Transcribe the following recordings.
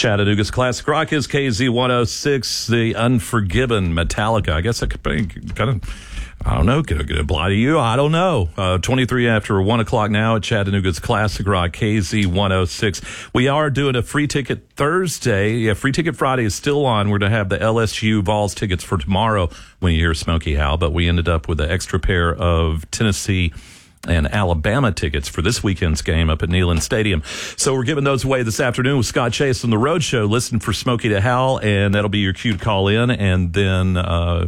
Chattanooga's Classic Rock is KZ106, the Unforgiven, Metallica. I guess that could be kind of, I don't know, could it apply to you? I don't know. 23 after 1 o'clock now at Chattanooga's Classic Rock, KZ106. We are doing a free ticket Thursday. Yeah, free ticket Friday is still on. We're going to have the LSU Vols tickets for tomorrow when you hear Smokey Howl, but we ended up with an extra pair of Tennessee and Alabama tickets for this weekend's game up at Neyland Stadium. So we're giving those away this afternoon with Scott Chase on the Road Show. Listen for Smokey to Howl, and that'll be your cue to call in. And then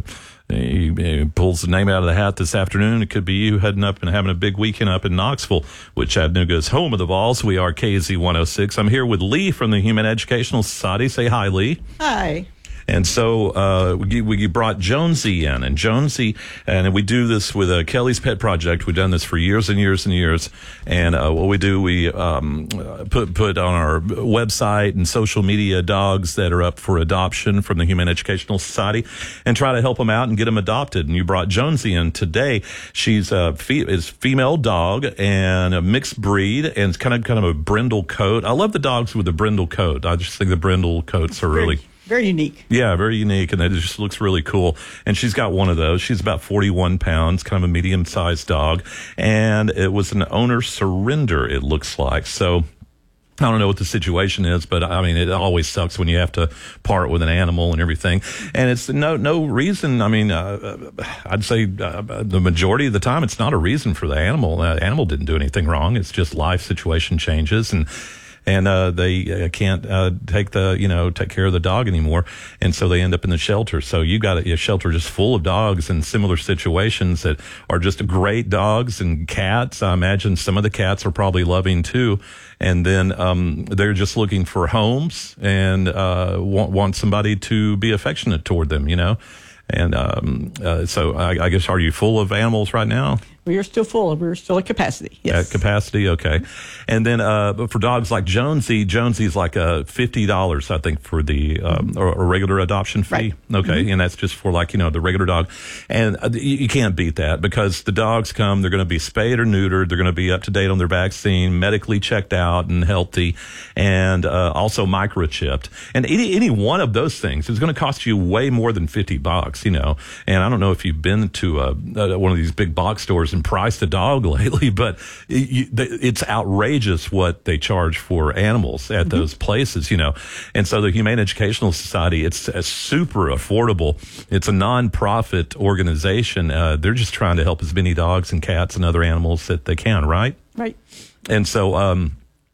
he pulls the name out of the hat this afternoon. It could be you heading up and having a big weekend up in Knoxville, which Chattanooga is home of the Vols. We are KZ106. I'm here with Lee from the Humane Educational Society. Say hi, Lee. Hi. And so we brought Jonesy in, and Jonesy, and we do this with Kelly's Pet Project. We've done this for years and years and years. And what we do, we put on our website and social media dogs that are up for adoption from the Humane Educational Society, and try to help them out and get them adopted. And you brought Jonesy in today. She's a female dog and a mixed breed, and it's kind of a brindle coat. I love the dogs with the brindle coat. I just think the brindle coats are really very unique. Yeah, very unique, and it just looks really cool. And she's got one of those. She's about 41 pounds, kind of a medium-sized dog. And it was an owner surrender, it looks like. So I don't know what the situation is, but I mean, it always sucks when you have to part with an animal and everything. And it's no reason. I mean, I'd say the majority of the time, it's not a reason for the animal. The animal didn't do anything wrong. It's just life situation changes, and they can't take care of the dog anymore, and so they end up in the shelter. So you got a shelter just full of dogs in similar situations that are just great dogs and cats. I imagine some of the cats are probably loving too, and then they're just looking for homes and want somebody to be affectionate toward them, And so I guess, are you full of animals right now? We are still full. We're still at capacity. Yes. At capacity, okay. And then but for dogs like Jonesy's like $50, I think, for the a regular adoption fee. Right. Okay, Mm-hmm. And that's just for the regular dog. And you can't beat that, because the dogs come, they're going to be spayed or neutered, they're going to be up to date on their vaccine, medically checked out and healthy, and also microchipped. And any one of those things is going to cost you way more than $50, And I don't know if you've been to one of these big box stores and priced a dog lately, but it's outrageous what they charge for animals at those places, And so the Humane Educational Society, it's super affordable. It's a non-profit organization. They're just trying to help as many dogs and cats and other animals that they can, right? Right. And so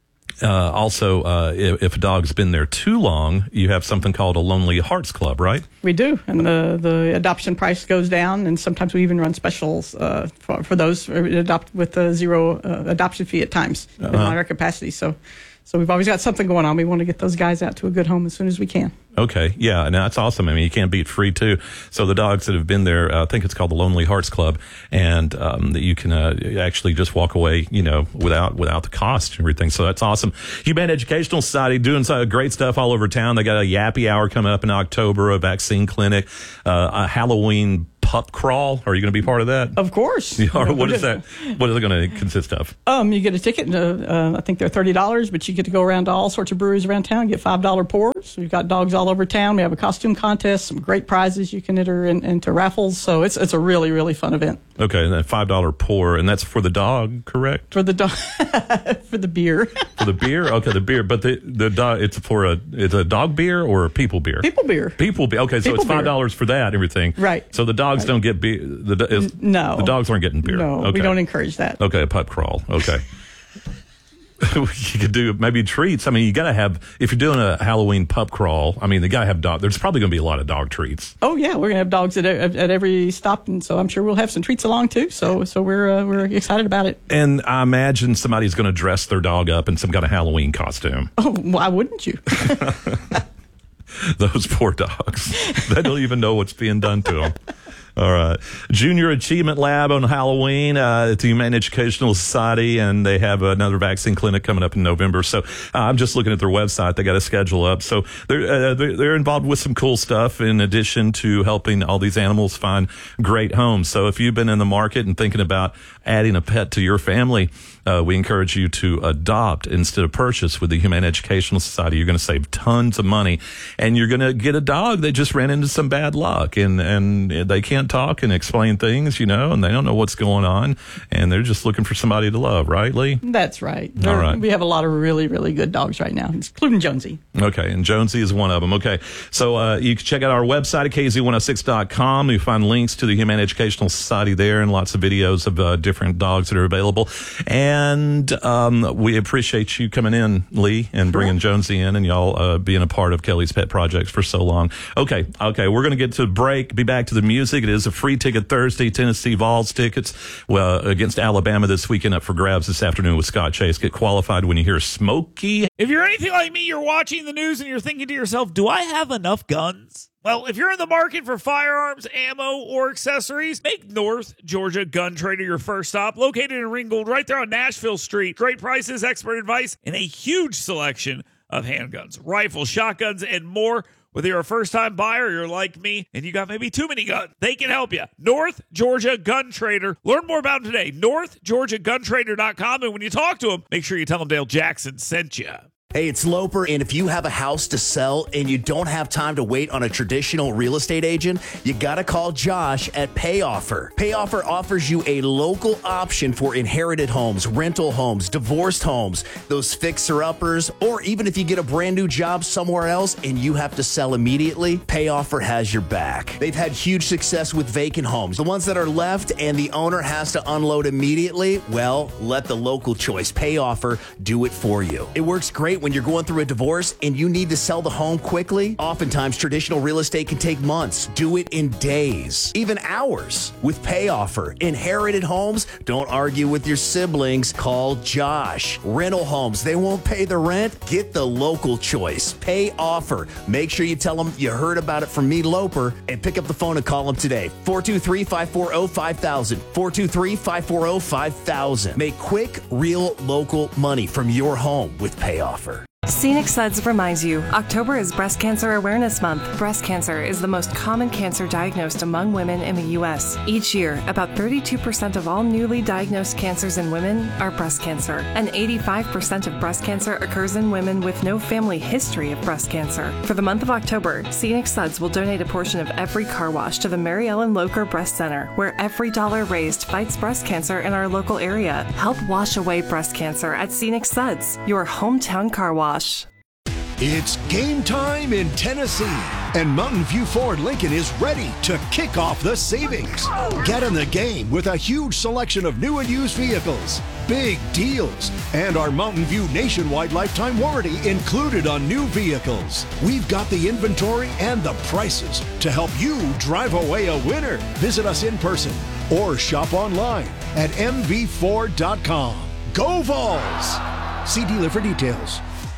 if a dog's been there too long, you have something called a Lonely Hearts Club, right? We do, and the adoption price goes down, and sometimes we even run specials for those adopt with a zero adoption fee at times on our capacity. So we've always got something going on. We want to get those guys out to a good home as soon as we can. Okay, yeah, and that's awesome. I mean, you can't beat free too. So the dogs that have been there, I think it's called the Lonely Hearts Club, and that you can actually just walk away, without the cost and everything. So that's awesome. Humane Educational Society doing some great stuff all over town. They got a Yappy Hour coming up in October, a vaccine clinic, a Halloween pup crawl. Are you going to be part of that? Of course. What is that? What is it going to consist of? You get a ticket. I think they're $30, but you get to go around to all sorts of breweries around town, get $5 pours. We've got dogs all over town. We have a costume contest, some great prizes you can enter into raffles. So it's a really, really fun event. Okay, and that $5 pour, and that's for the dog, correct? For the dog, for the beer. For the beer? Okay, the beer. But the dog, it's a dog beer or a people beer? People beer. People beer. Okay, so it's $5 for that and everything. Right. So the dogs don't get beer. No. The dogs aren't getting beer. No, okay. We don't encourage that. Okay, a pup crawl. Okay. You could do maybe treats. I mean, you got to have, if you're doing a Halloween pup crawl, I mean, they got to have dog. There's probably going to be a lot of dog treats. Oh yeah, we're going to have dogs at every stop, and so I'm sure we'll have some treats along too. So we're excited about it. And I imagine somebody's going to dress their dog up in some kind of Halloween costume. Oh, why wouldn't you? Those poor dogs. They don't even know what's being done to them. All right. Junior Achievement Lab on Halloween at the Humane Educational Society, and they have another vaccine clinic coming up in November. So I'm just looking at their website. They got a schedule up. So they're involved with some cool stuff in addition to helping all these animals find great homes. So if you've been in the market and thinking about adding a pet to your family, we encourage you to adopt instead of purchase with the Humane Educational Society. You're going to save tons of money, and you're going to get a dog that just ran into some bad luck, and they can't talk and explain things, and they don't know what's going on, and they're just looking for somebody to love, right, Lee? That's right. All right. We have a lot of really, really good dogs right now, including Jonesy. Okay, and Jonesy is one of them. Okay, so you can check out our website at kz106.com. You find links to the Humane Educational Society there, and lots of videos of different dogs that are available. And we appreciate you coming in, Lee, and bringing Jonesy in, and y'all being a part of Kelly's Pet Projects for so long. Okay, we're going to get to a break, be back to the music. It is a free ticket Thursday, Tennessee Vols tickets against Alabama this weekend up for grabs this afternoon with Scott Chase. Get qualified when you hear Smokey. If you're anything like me, you're watching the news and you're thinking to yourself, do I have enough guns? Well, if you're in the market for firearms, ammo, or accessories, make North Georgia Gun Trader your first stop. Located in Ringgold, right there on Nashville Street. Great prices, expert advice, and a huge selection of handguns, rifles, shotguns, and more. Whether you're a first-time buyer or you're like me and you got maybe too many guns, they can help you. North Georgia Gun Trader. Learn more about them today. NorthGeorgiaGunTrader.com. And when you talk to them, make sure you tell them Dale Jackson sent you. Hey, it's Loper, and if you have a house to sell and you don't have time to wait on a traditional real estate agent, you gotta call Josh at PayOffer. PayOffer offers you a local option for inherited homes, rental homes, divorced homes, those fixer-uppers, or even if you get a brand new job somewhere else and you have to sell immediately, PayOffer has your back. They've had huge success with vacant homes. The ones that are left and the owner has to unload immediately, well, let the local choice, PayOffer, do it for you. It works great when you're going through a divorce and you need to sell the home quickly. Oftentimes, traditional real estate can take months. Do it in days, even hours. With PayOffer, inherited homes, don't argue with your siblings. Call Josh. Rental homes, they won't pay the rent. Get the local choice. PayOffer. Make sure you tell them you heard about it from me, Loper, and pick up the phone and call them today. 423-540-5000. 423-540-5000. Make quick, real, local money from your home with PayOffer. Scenic Suds reminds you, October is Breast Cancer Awareness Month. Breast cancer is the most common cancer diagnosed among women in the U.S. Each year, about 32% of all newly diagnosed cancers in women are breast cancer, and 85% of breast cancer occurs in women with no family history of breast cancer. For the month of October, Scenic Suds will donate a portion of every car wash to the Mary Ellen Locher Breast Center, where every dollar raised fights breast cancer in our local area. Help wash away breast cancer at Scenic Suds, your hometown car wash. It's game time in Tennessee, and Mountain View Ford Lincoln is ready to kick off the savings. Get in the game with a huge selection of new and used vehicles, big deals, and our Mountain View nationwide lifetime warranty included on new vehicles. We've got the inventory and the prices to help you drive away a winner. Visit us in person or shop online at mvford.com. Go Vols! See dealer for details.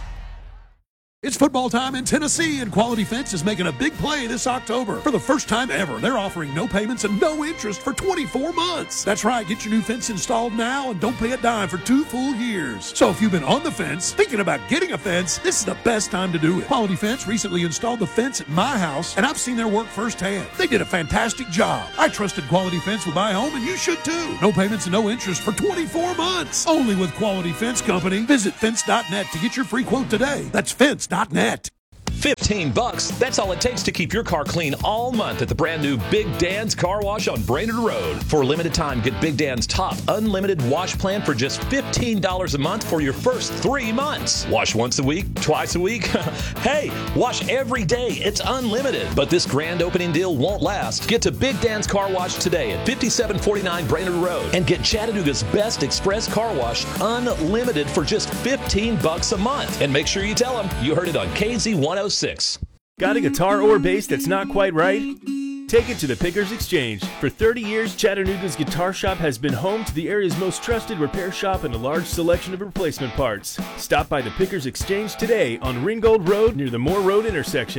It's football time in Tennessee, and Quality Fence is making a big play this October. For the first time ever, they're offering no payments and no interest for 24 months. That's right, get your new fence installed now and don't pay a dime for 2 full years. So if you've been on the fence, thinking about getting a fence, this is the best time to do it. Quality Fence recently installed the fence at my house, and I've seen their work firsthand. They did a fantastic job. I trusted Quality Fence with my home, and you should too. No payments and no interest for 24 months. Only with Quality Fence Company. Visit fence.net to get your free quote today. That's fence.net. $15. That's all it takes to keep your car clean all month at the brand new Big Dan's Car Wash on Brainerd Road. For a limited time, get Big Dan's top unlimited wash plan for just $15 a month for your first 3 months. Wash once a week, twice a week. Hey, wash every day. It's unlimited. But this grand opening deal won't last. Get to Big Dan's Car Wash today at 5749 Brainerd Road and get Chattanooga's best express car wash unlimited for just $15 a month. And make sure you tell them you heard it on KZ 106. Got a guitar or bass that's not quite right? Take it to the Pickers Exchange. For 30 years, Chattanooga's Guitar Shop has been home to the area's most trusted repair shop and a large selection of replacement parts. Stop by the Pickers Exchange today on Ringgold Road near the Moore Road intersection.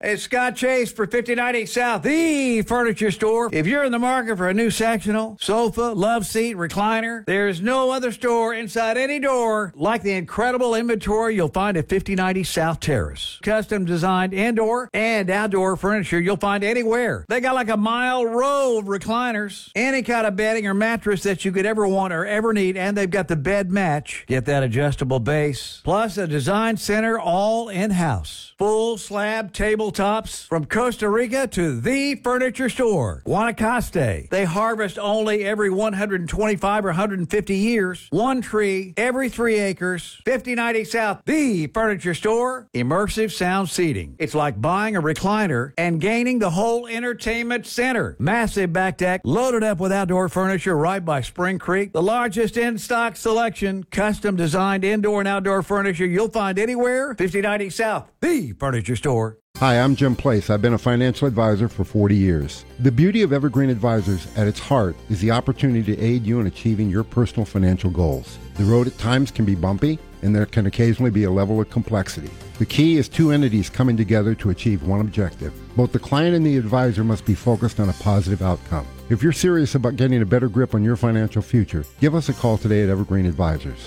It's Scott Chase for 5090 South, the furniture store. If you're in the market for a new sectional, sofa, love seat, recliner, there's no other store inside any door like the incredible inventory you'll find at 5090 South Terrace. Custom designed indoor and outdoor furniture you'll find anywhere. They got like a mile row of recliners, any kind of bedding or mattress that you could ever want or ever need, and they've got the bed match. Get that adjustable base, plus a design center all in-house. Full slab tabletops from Costa Rica to the furniture store. Guanacaste. They harvest only every 125 or 150 years. One tree every 3 acres. 5090 South, the furniture store. Immersive sound seating. It's like buying a recliner and gaining the whole entertainment center. Massive back deck loaded up with outdoor furniture right by Spring Creek. The largest in-stock selection. Custom designed indoor and outdoor furniture you'll find anywhere. 5090 South, the furniture store. Hi, I'm Jim Place. I've been a financial advisor for 40 years. The beauty of Evergreen Advisors at its heart is the opportunity to aid you in achieving your personal financial goals. The road at times can be bumpy, and there can occasionally be a level of complexity. The key is two entities coming together to achieve one objective. Both the client and the advisor must be focused on a positive outcome. If you're serious about getting a better grip on your financial future, give us a call today at Evergreen Advisors,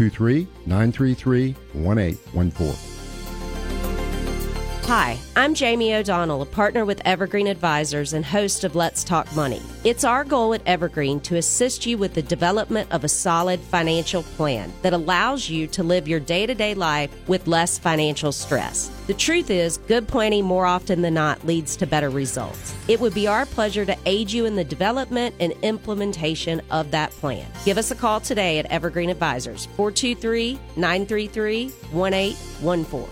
423-933-1814. Hi, I'm Jamie O'Donnell, a partner with Evergreen Advisors and host of Let's Talk Money. It's our goal at Evergreen to assist you with the development of a solid financial plan that allows you to live your day-to-day life with less financial stress. The truth is, good planning more often than not leads to better results. It would be our pleasure to aid you in the development and implementation of that plan. Give us a call today at Evergreen Advisors, 423-933-1814.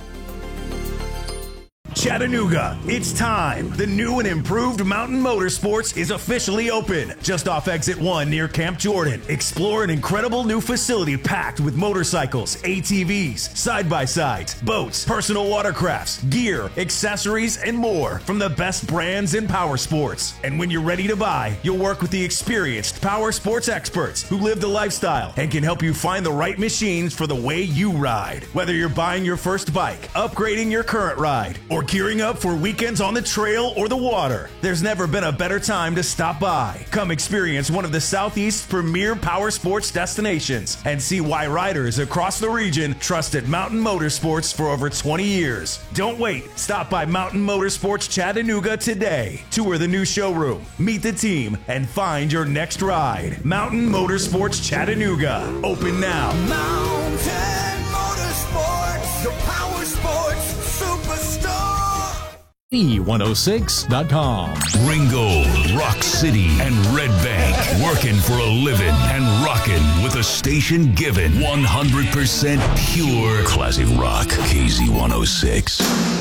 Chattanooga, it's time. The new and improved Mountain Motorsports is officially open. Just off Exit 1 near Camp Jordan. Explore an incredible new facility packed with motorcycles, ATVs, side-by-sides, boats, personal watercrafts, gear, accessories, and more from the best brands in power sports. And when you're ready to buy, you'll work with the experienced power sports experts who live the lifestyle and can help you find the right machines for the way you ride. Whether you're buying your first bike, upgrading your current ride, or gearing up for weekends on the trail or the water, there's never been a better time to stop by. Come experience one of the Southeast's premier power sports destinations and see why riders across the region trusted Mountain Motorsports for over 20 years. Don't wait. Stop by Mountain Motorsports Chattanooga today. Tour the new showroom, meet the team, and find your next ride. Mountain Motorsports Chattanooga. Open now. Mountain Motorsports, the power sports superstar. E106.com. Ringgold, Rock City, and Red Bank. Working for a living and rocking with a station given 100% pure classic rock. KZ106.